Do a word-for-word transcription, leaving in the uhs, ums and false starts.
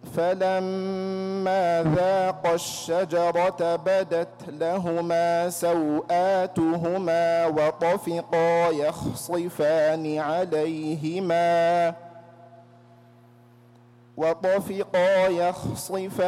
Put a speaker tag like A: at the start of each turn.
A: فلما ذاقا الشجرة بدت لهما سوآتهما وطفقا يخصفان عليهما وطفقا يخصفان